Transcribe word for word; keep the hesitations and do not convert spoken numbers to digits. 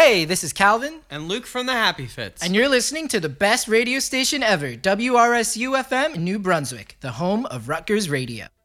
Hey, this is Calvin. And Luke from the Happy Fits. And you're listening to the best radio station ever, W R S U F M in New Brunswick, the home of Rutgers Radio.